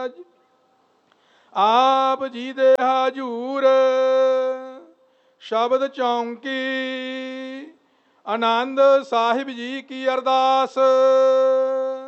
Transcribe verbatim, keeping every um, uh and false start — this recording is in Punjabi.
ਆਪ ਜੀ ਦੇ ਹਾਜ਼ੂਰ ਸ਼ਬਦ ਚੌਂਕੀ ਆਨੰਦ ਸਾਹਿਬ ਜੀ ਕੀ ਅਰਦਾਸ।